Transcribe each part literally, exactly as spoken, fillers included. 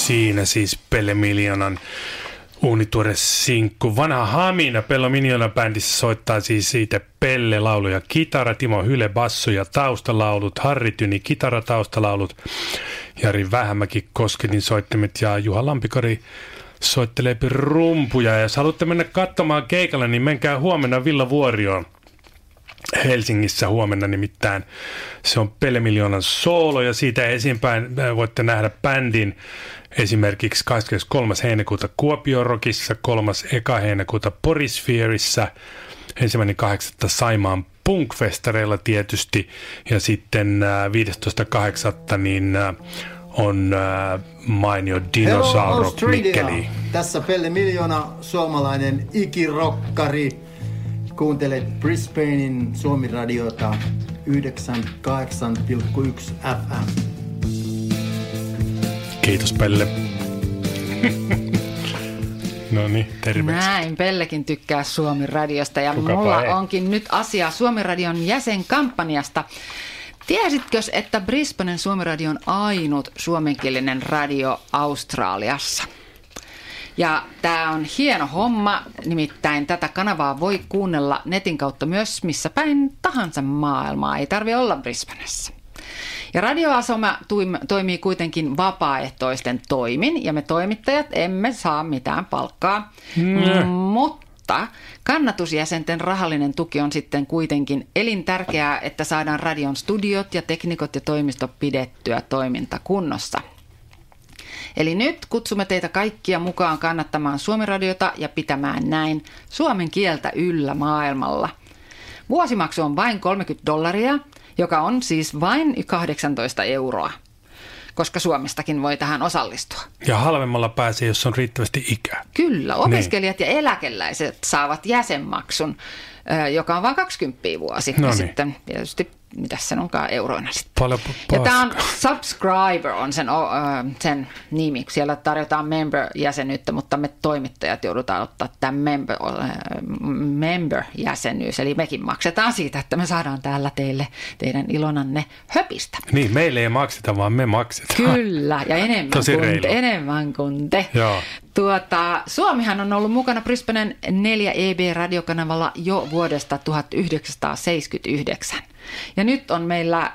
Siinä siis Pelle Miljoonan uunituore sinkku. Vanha Hamina Pelle Miljoonan bändissä soittaa siis siitä Pelle laulu ja kitara, Timo Hyle basso ja taustalaulut, Harri Tyni kitara taustalaulut, Jari Vähämäki kosketin soittimet ja Juha Lampikari soittelee rumpuja. Ja jos haluatte mennä katsomaan keikalle, niin menkää huomenna Villa Vuorioon. Helsingissä huomenna nimittäin. Se on Pelle Miljoonan soolo ja siitä esiinpäin voitte nähdä bändin esimerkiksi kahdeskymmeneskolmas heinäkuuta Kuopion Rockissa, kolmas eka heinäkuuta Porisfeerissä, ensimmäinen kahdeksatta Saimaan Punkfestareilla tietysti ja sitten viidestoista kahdeksatta niin on mainio Dinosauro Mikkeli. Tässä Pelle Miljoona, suomalainen ikirokkari. Kuuntelet Brisbanein Suomi-radiota yhdeksänkymmentäkahdeksan pilkku yksi F M. Kiitos Pelle. No niin, terveisiä. Näin, Pellekin tykkää Suomi-radiosta ja Kukapa mulla ei. onkin nyt asia Suomi-radion jäsenkampanjasta. Tiesitkö, että Brisbanen Suomi-radio on ainut suomenkielinen radio Australiassa? Ja tämä on hieno homma, nimittäin tätä kanavaa voi kuunnella netin kautta myös missä päin tahansa maailmaa, ei tarvitse olla Brisbanessa. Ja radioasema toimii kuitenkin vapaaehtoisten toimin ja me toimittajat emme saa mitään palkkaa, mm. mutta kannatusjäsenten rahallinen tuki on sitten kuitenkin elintärkeää, että saadaan radion studiot ja teknikot ja toimisto pidettyä toimintakunnossa. Eli nyt kutsumme teitä kaikkia mukaan kannattamaan Suomi-radiota ja pitämään näin suomen kieltä yllä maailmalla. Vuosimaksu on vain kolmekymmentä dollaria, joka on siis vain kahdeksantoista euroa, koska Suomestakin voi tähän osallistua. Ja halvemmalla pääsee, jos on riittävästi ikää. Kyllä, opiskelijat niin. Ja eläkeläiset saavat jäsenmaksun, joka on vain kaksikymmentä vuosi. No ja niin. sitten tietysti, mitäs sen onkaan euroina sitten. Paljon ja tämä on Subscriber on sen, sen nimi. Siellä tarjotaan member-jäsenyyttä, mutta me toimittajat joudutaan ottaa tämä member, member-jäsenyys. Eli mekin maksetaan siitä, että me saadaan täällä teille teidän ilonanne höpistä. Niin, meille ei makseta, vaan me maksetaan. Kyllä, ja enemmän, kuin te, enemmän kuin te. Joo. Tuota, Suomihan on ollut mukana Brisbanen neljä E B-radiokanavalla jo vuodesta tuhatyhdeksänsataaseitsemänkymmentäyhdeksän. Ja nyt on meillä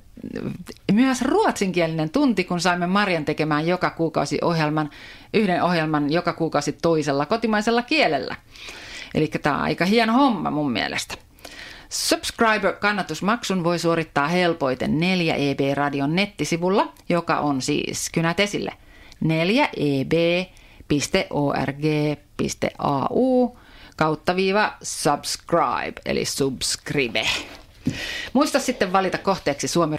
myös ruotsinkielinen tunti, kun saimme Marjan tekemään joka kuukausi ohjelman, yhden ohjelman joka kuukausi toisella kotimaisella kielellä. Eli tämä on aika hieno homma mun mielestä. Subscriber-kannatusmaksun voi suorittaa helpoiten neljä E B-radion nettisivulla, joka on siis kynät esille neljä E B piste org piste A U kautta viiva subscribe, eli subscribe. Muista sitten valita kohteeksi Suomi